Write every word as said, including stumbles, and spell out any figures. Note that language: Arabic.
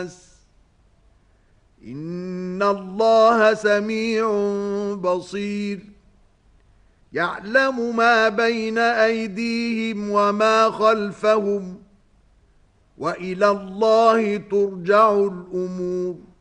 الناس إن الله سميع بصير يعلم ما بين أيديهم وما خلفهم وإلى الله ترجع الأمور